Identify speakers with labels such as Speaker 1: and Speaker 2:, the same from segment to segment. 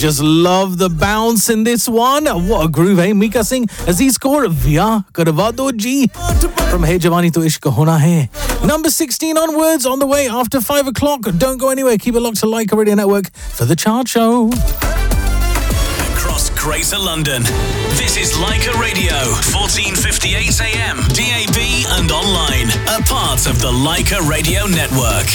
Speaker 1: Just love the bounce in this one. What a groove, eh? Mika Singh, Aziz Kaur, Vya Karva Ji from Hey Jawani To Ishq Hona Hai. Number 16 onwards, on the way after 5 o'clock. Don't go anywhere. Keep it locked to Leica Radio Network for the Chart Show.
Speaker 2: Across Greater London, this is Leica Radio, 1458 AM, DAB and online. A part of the Leica Radio Network.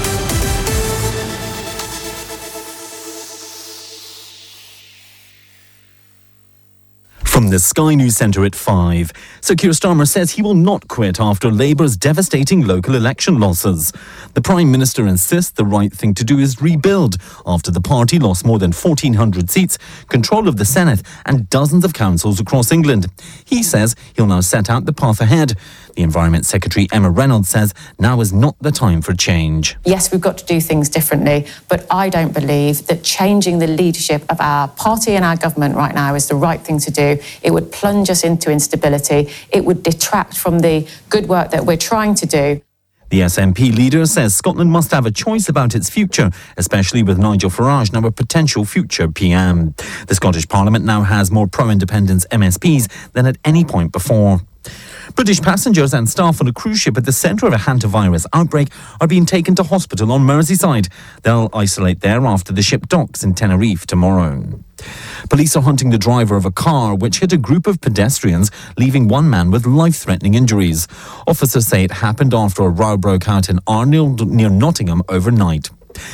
Speaker 3: From the Sky News Centre at 5. Sir Keir Starmer says he will not quit after Labour's devastating local election losses. The Prime Minister insists the right thing to do is rebuild after the party lost more than 1,400 seats, control of the Senate and dozens of councils across England. He says he'll now set out the path ahead. The Environment Secretary Emma Reynolds says now is not the time for change.
Speaker 4: Yes, we've got to do things differently, but I don't believe that changing the leadership of our party and our government right now is the right thing to do. It would plunge us into instability. It would detract from the good work that we're trying to do.
Speaker 3: The SNP leader says Scotland must have a choice about its future, especially with Nigel Farage now a potential future PM. The Scottish Parliament now has more pro-independence MSPs than at any point before. British passengers and staff on a cruise ship at the centre of a hantavirus outbreak are being taken to hospital on Merseyside. They'll isolate there after the ship docks in Tenerife tomorrow. Police are hunting the driver of a car which hit a group of pedestrians, leaving one man with life-threatening injuries. Officers say it happened after a row broke out in Arnold near Nottingham overnight.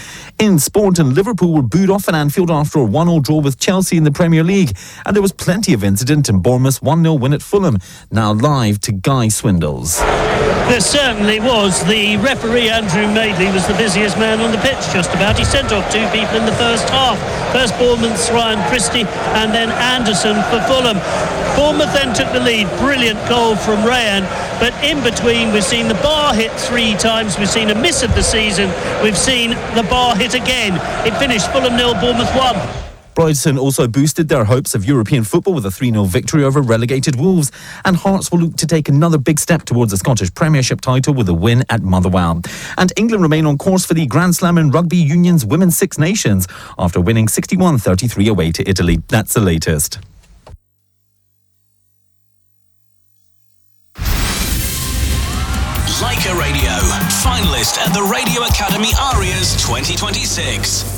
Speaker 3: In sport, Liverpool were booed off at Anfield after a 1-1 draw with Chelsea in the Premier League. And there was plenty of incident in Bournemouth's 1-0 win at Fulham. Now live to Guy Swindles.
Speaker 5: There certainly was. The referee, Andrew Madeley, was the busiest man on the pitch, just about. He sent off 2 people in the first half. First Bournemouth's Ryan Christie and then Anderson for Fulham. Bournemouth then took the lead. Brilliant goal from Rayan. But in between, we've seen the bar hit 3 times. We've seen a miss of the season. We've seen the bar hit again. It finished Fulham 0, Bournemouth 1.
Speaker 3: Brighton also boosted their hopes of European football with a 3-0 victory over relegated Wolves. And Hearts will look to take another big step towards the Scottish Premiership title with a win at Motherwell. And England remain on course for the Grand Slam in Rugby Union's Women's Six Nations after winning 61-33 away to Italy. That's the latest.
Speaker 2: Leica Radio, finalist at the Radio Academy Arias 2026.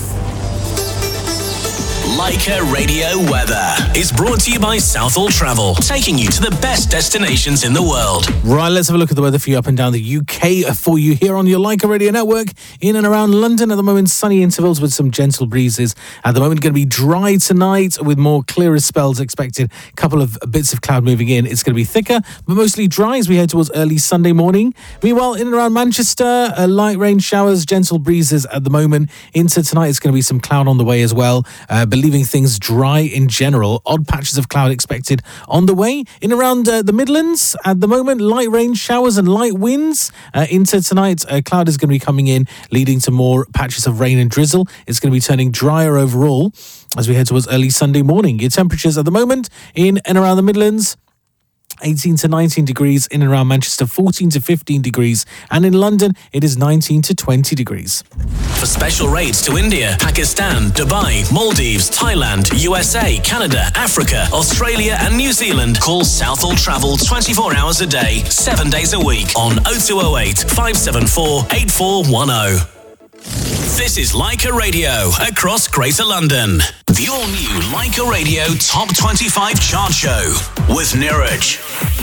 Speaker 2: Leica Radio Weather is brought to you by Southall Travel, taking you to the best destinations in the world.
Speaker 1: Right, let's have a look at the weather for you up and down the UK for you here on your Leica Radio Network. In and around London at the moment, sunny intervals with some gentle breezes. At the moment, going to be dry tonight with more clearer spells expected. A couple of bits of cloud moving in. It's going to be thicker, but mostly dry as we head towards early Sunday morning. Meanwhile, in and around Manchester, light rain showers, gentle breezes at the moment. Into tonight, it's going to be some cloud on the way as well. Leaving things dry in general. Odd patches of cloud expected on the way. In around the Midlands, at the moment, light rain showers and light winds. Into tonight, cloud is going to be coming in, leading to more patches of rain and drizzle. It's going to be turning drier overall as we head towards early Sunday morning. Your temperatures at the moment in and around the Midlands, 18 to 19 degrees. In and around Manchester, 14 to 15 degrees. And in London, it is 19 to 20 degrees.
Speaker 2: For special rates to India, Pakistan, Dubai, Maldives, Thailand, USA, Canada, Africa, Australia and New Zealand, call Southall Travel 24 hours a day, 7 days a week on 0208 574 8410. This is Leica Radio across Greater London. The all-new Leica Radio Top 25 Chart Show with Niraj.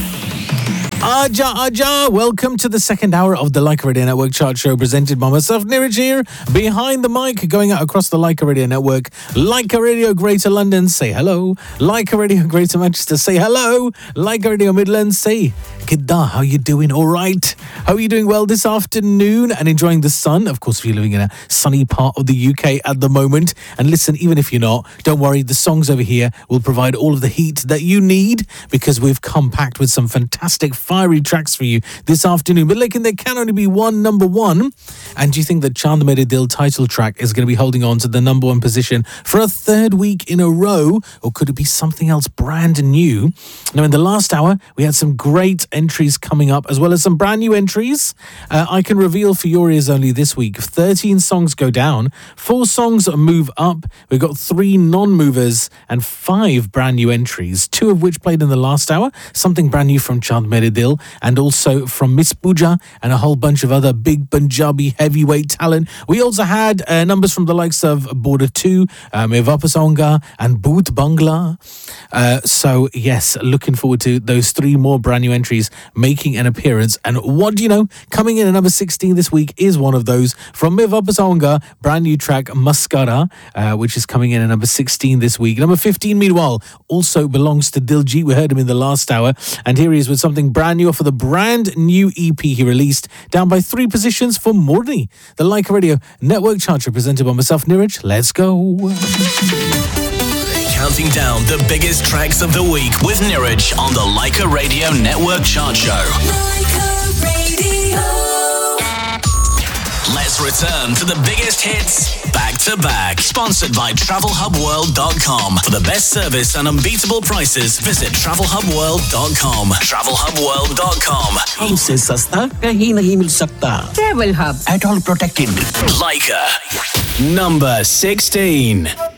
Speaker 1: Aja, welcome to the second hour of the Leica Radio Network Chart Show, presented by myself, Niraj here, behind the mic, going out across the Leica Radio Network. Leica Radio Greater London, say hello. Leica Radio Greater Manchester, say hello. Leica Radio Midlands, say kidda, how you doing? All right. How are you doing? Well this afternoon and enjoying the sun? Of course, if you're living in a sunny part of the UK at the moment. And listen, even if you're not, don't worry, the songs over here will provide all of the heat that you need, because we've come packed with some fantastic fiery tracks for you this afternoon. But like, there can only be one number one. And do you think that Chand Mere Dil title track is going to be holding on to the number one position for a third week in a row? Or could it be something else brand new? Now, in the last hour, we had some great entries coming up, as well as some brand new entries. I can reveal for your ears only this week, 13 songs go down, 4 songs move up. We've got 3 non-movers and 5 brand new entries, 2 of which played in the last hour, something brand new from Chand Mere Dil, and also from Miss Pooja and a whole bunch of other big Punjabi heavyweight talent. We also had numbers from the likes of Border 2, Main Wapas Aunga, and Bhoot Bangla. So yes, looking forward to those 3 more brand new entries making an appearance. And what do you know? Coming in at number 16 this week is one of those from Main Wapas Aunga, brand new track Mascara, which is coming in at number 16 this week. Number 15, meanwhile, also belongs to Diljit. We heard him in the last hour, and here he is with something brand new for the brand new EP he released, down by 3 positions for Morni. The Leica Radio Network chart show presented by myself, Niraj. Let's go.
Speaker 2: Counting down the biggest tracks of the week with Niraj on the Leica Radio Network chart show. Leica Radio. Let's return to the biggest hits back to back. Sponsored by TravelHubWorld.com. For the best service and unbeatable prices, visit TravelHubWorld.com. TravelHubWorld.com.
Speaker 6: हमसे सस्ता कहीं नहीं मिल सकता.
Speaker 7: Travel Hub.
Speaker 6: At all protected.
Speaker 2: Leica. Number 16.